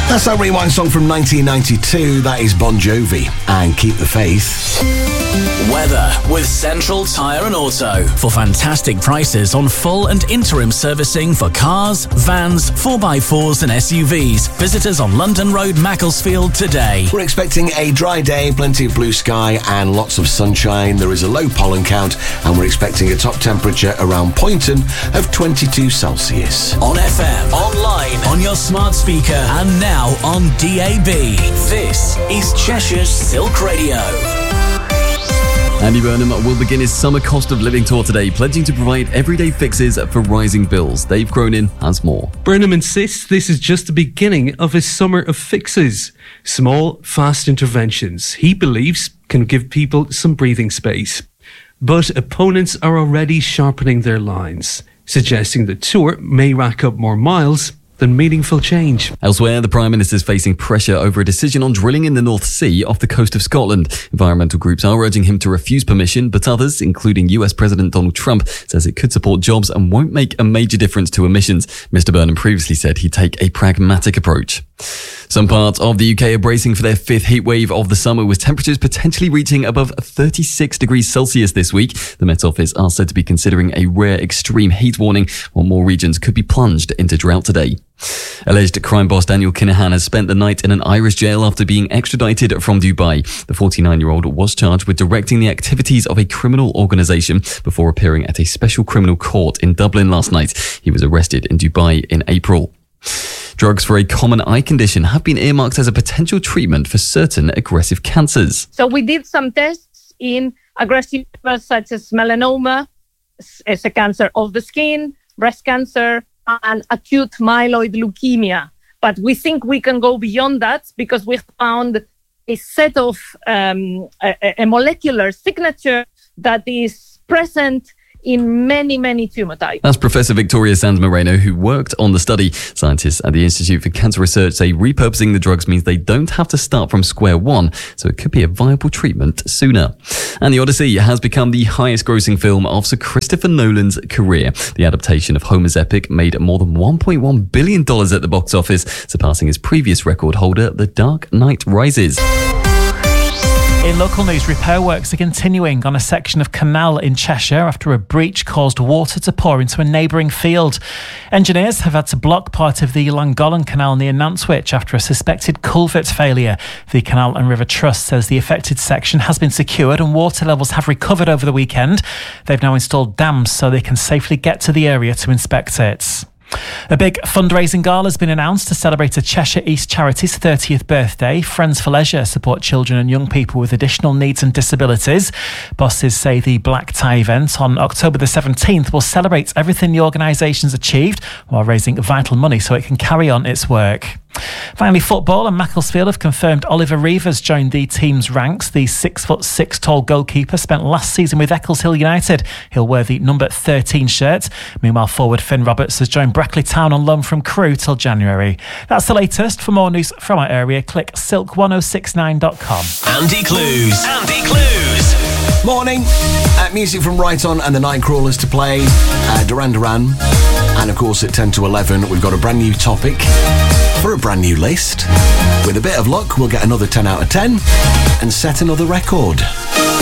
That's that Rewind song from 1992. That is Bon Jovi and Keep the Faith. Weather with Central Tyre and Auto. For fantastic prices on full and interim servicing for cars, vans, 4x4s and SUVs. Visit us on London Road, Macclesfield today. We're expecting a dry day, plenty of blue sky and lots of sunshine. There is a low pollen count and we're expecting a top temperature around Poynton of 22 Celsius. On FM, online, on your smart speaker and now on DAB. This is Cheshire's Silk Radio. Andy Burnham will begin his summer cost of living tour today, pledging to provide everyday fixes for rising bills. Dave Cronin has more. Burnham insists this is just the beginning of his summer of fixes. Small, fast interventions he believes can give people some breathing space. But opponents are already sharpening their lines, suggesting the tour may rack up more miles than meaningful change. Elsewhere, the Prime Minister is facing pressure over a decision on drilling in the North Sea off the coast of Scotland. Environmental groups are urging him to refuse permission, but others, including US President Donald Trump, says it could support jobs and won't make a major difference to emissions. Mr Burnham previously said he'd take a pragmatic approach. Some parts of the UK are bracing for their fifth heat wave of the summer, with temperatures potentially reaching above 36 degrees Celsius this week. The Met Office are said to be considering a rare extreme heat warning, while more regions could be plunged into drought today. Alleged crime boss Daniel Kinahan has spent the night in an Irish jail after being extradited from Dubai. The 49-year-old was charged with directing the activities of a criminal organisation before appearing at a special criminal court in Dublin last night. He was arrested in Dubai in April. Drugs for a common eye condition have been earmarked as a potential treatment for certain aggressive cancers. So we did some tests in aggressive tumors such as melanoma, as a cancer of the skin, breast cancer, and acute myeloid leukemia. But we think we can go beyond that because we found a set of a molecular signature that is present in many, many tumor types. That's Professor Victoria Sands Moreno, who worked on the study. Scientists at the Institute for Cancer Research say repurposing the drugs means they don't have to start from square one, so it could be a viable treatment sooner. And The Odyssey has become the highest grossing film of Sir Christopher Nolan's career. The adaptation of Homer's epic made more than $1.1 billion at the box office, surpassing his previous record holder, The Dark Knight Rises. In local news, repair works are continuing on a section of canal in Cheshire after a breach caused water to pour into a neighbouring field. Engineers have had to block part of the Llangollen Canal near Nantwich after a suspected culvert failure. The Canal and River Trust says the affected section has been secured and water levels have recovered over the weekend. They've now installed dams so they can safely get to the area to inspect it. A big fundraising gala has been announced to celebrate a Cheshire East charity's 30th birthday. Friends for Leisure support children and young people with additional needs and disabilities. Bosses say the Black Tie event on October the 17th will celebrate everything the organisation's achieved while raising vital money so it can carry on its work. Finally, football, and Macclesfield have confirmed Oliver Reeve has joined the team's ranks. The 6'6" tall goalkeeper spent last season with Eccleshill United. He'll wear the number 13 shirt. Meanwhile, forward Finn Roberts has joined Brackley Town on loan from Crewe till January. That's the latest. For more news from our area, click silk1069.com. Andy Clues. Morning. Music from Right On and the Nightcrawlers to play. Duran Duran. And of course at 10 to 11 we've got a brand new topic for a brand new list. With a bit of luck we'll get another 10 out of 10 and set another record.